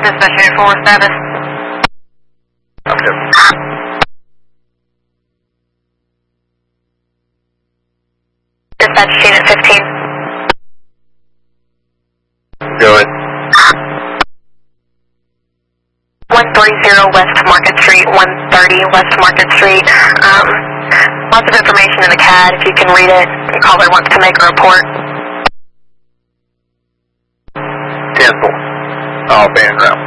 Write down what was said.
Dispatch unit 4, status. Okay. Dispatch unit 15. Go ahead. 130 West Market Street, 130 West Market Street. Lots of information in the CAD, if you can read it. The caller wants to make a report. Cancel. All band route.